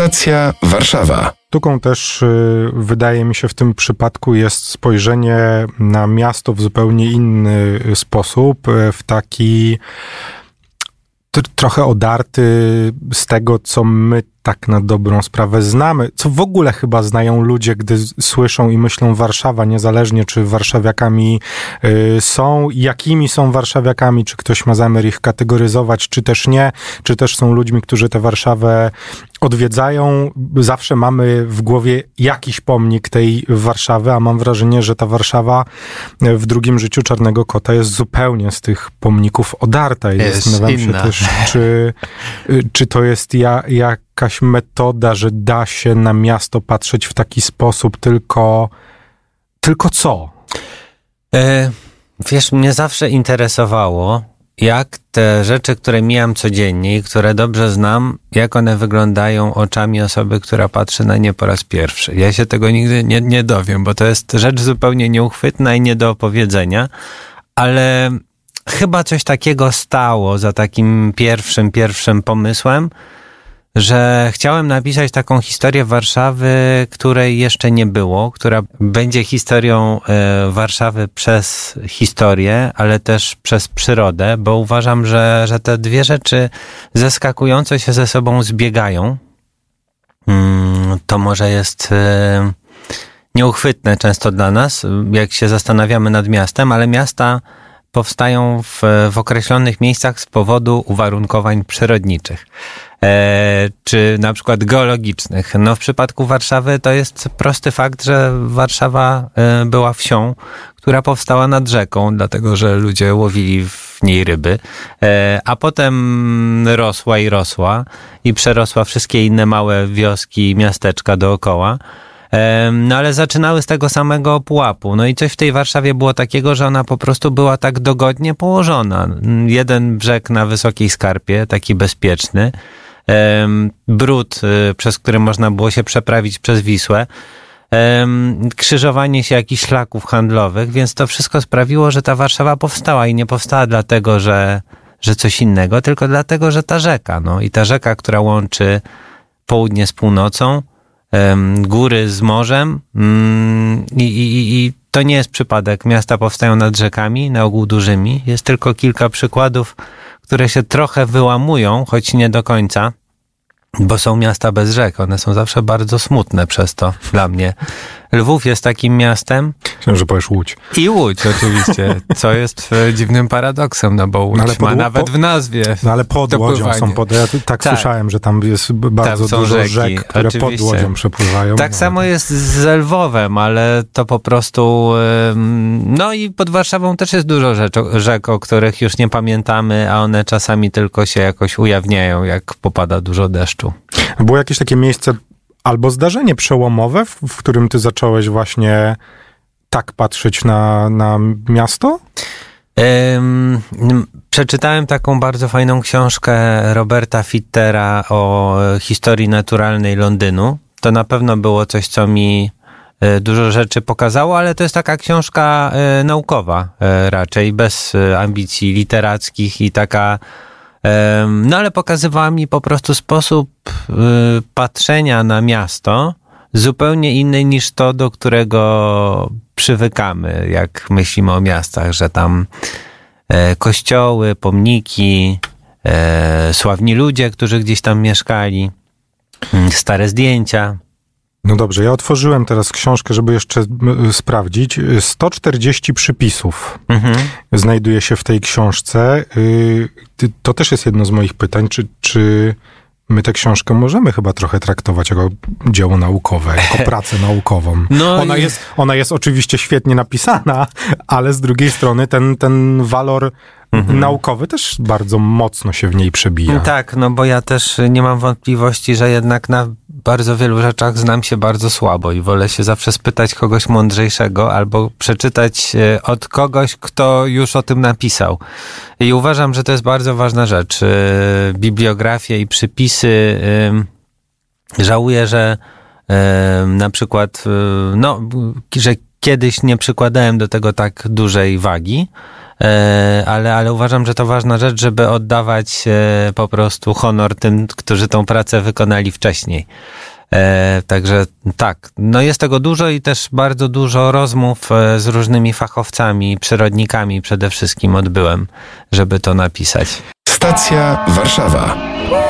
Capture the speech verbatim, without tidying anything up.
Stacja Warszawa. Sztuką też y, wydaje mi się w tym przypadku jest spojrzenie na miasto w zupełnie inny sposób, y, w taki t- trochę odarty z tego, co my tak na dobrą sprawę znamy, co w ogóle chyba znają ludzie, gdy słyszą i myślą Warszawa, niezależnie czy warszawiakami y, są, jakimi są warszawiakami, czy ktoś ma zamiar ich kategoryzować, czy też nie, czy też są ludźmi, którzy tę Warszawę odwiedzają. Zawsze mamy w głowie jakiś pomnik tej Warszawy, a mam wrażenie, że ta Warszawa w drugim życiu Czarnego Kota jest zupełnie z tych pomników odarta. I jest zastanawiam się inna. też, czy, czy to jest ja, jakaś metoda, że da się na miasto patrzeć w taki sposób, tylko, tylko co? E, wiesz, mnie zawsze interesowało, jak te rzeczy, które mijam codziennie i które dobrze znam, jak one wyglądają oczami osoby, która patrzy na nie po raz pierwszy. Ja się tego nigdy nie, nie dowiem, bo to jest rzecz zupełnie nieuchwytna i nie do opowiedzenia, ale chyba coś takiego stało za takim pierwszym, pierwszym pomysłem, że chciałem napisać taką historię Warszawy, której jeszcze nie było, która będzie historią e, Warszawy przez historię, ale też przez przyrodę, bo uważam, że, że te dwie rzeczy zaskakująco się ze sobą zbiegają. Mm, to może jest e, nieuchwytne często dla nas, jak się zastanawiamy nad miastem, ale miasta powstają w, w określonych miejscach z powodu uwarunkowań przyrodniczych. E, czy na przykład geologicznych. No w przypadku Warszawy to jest prosty fakt, że Warszawa e, była wsią, która powstała nad rzeką, dlatego że ludzie łowili w niej ryby, e, a potem rosła i rosła i przerosła wszystkie inne małe wioski, miasteczka dookoła. No ale zaczynały z tego samego pułapu. No i coś w tej Warszawie było takiego, że ona po prostu była tak dogodnie położona. Jeden brzeg na wysokiej skarpie, taki bezpieczny. Bród, przez który można było się przeprawić przez Wisłę. Krzyżowanie się jakichś szlaków handlowych, więc to wszystko sprawiło, że ta Warszawa powstała i nie powstała dlatego, że, że coś innego, tylko dlatego, że ta rzeka, no i ta rzeka, która łączy południe z północą, góry z morzem i, i, i to nie jest przypadek. Miasta powstają nad rzekami, na ogół dużymi. Jest tylko kilka przykładów, które się trochę wyłamują, choć nie do końca, bo są miasta bez rzek. One są zawsze bardzo smutne przez to dla mnie. Lwów jest takim miastem. Myślę, że powiesz Łódź. I Łódź oczywiście, co jest dziwnym paradoksem, no bo Łódź no, ale pod, ma nawet w nazwie. No ale pod Łodzią są, pod, ja tak, tak słyszałem, że tam jest bardzo tam dużo rzeki, rzek, które oczywiście. Pod Łodzią przepływają. Tak no. samo jest z Lwowem, ale to po prostu, no i pod Warszawą też jest dużo rzecz, rzek, o których już nie pamiętamy, a one czasami tylko się jakoś ujawniają, jak popada dużo deszczu. Było jakieś takie miejsce albo zdarzenie przełomowe, w, w którym ty zacząłeś właśnie tak patrzeć na, na miasto? Um, przeczytałem taką bardzo fajną książkę Roberta Fittera o historii naturalnej Londynu. To na pewno było coś, co mi dużo rzeczy pokazało, ale to jest taka książka naukowa raczej, bez ambicji literackich i taka no ale pokazywała mi po prostu sposób y, patrzenia na miasto zupełnie inny niż to, do którego przywykamy, jak myślimy o miastach, że tam e, kościoły, pomniki, e, sławni ludzie, którzy gdzieś tam mieszkali, y, stare zdjęcia. No dobrze, ja otworzyłem teraz książkę, żeby jeszcze sprawdzić. sto czterdzieści przypisów mhm. znajduje się w tej książce. To też jest jedno z moich pytań, czy, czy my tę książkę możemy chyba trochę traktować jako dzieło naukowe, jako pracę naukową. No ona, i... jest, ona jest oczywiście świetnie napisana, ale z drugiej strony ten, ten walor Mhm. naukowy też bardzo mocno się w niej przebija. Tak, no bo ja też nie mam wątpliwości, że jednak na bardzo wielu rzeczach znam się bardzo słabo i wolę się zawsze spytać kogoś mądrzejszego albo przeczytać od kogoś, kto już o tym napisał. I uważam, że to jest bardzo ważna rzecz. Bibliografie i przypisy. Żałuję, że na przykład, no, że kiedyś nie przykładałem do tego tak dużej wagi, ale, ale uważam, że to ważna rzecz, żeby oddawać po prostu honor tym, którzy tą pracę wykonali wcześniej. E, także tak, no jest tego dużo i też bardzo dużo rozmów z różnymi fachowcami, przyrodnikami przede wszystkim odbyłem, żeby to napisać. Stacja Warszawa.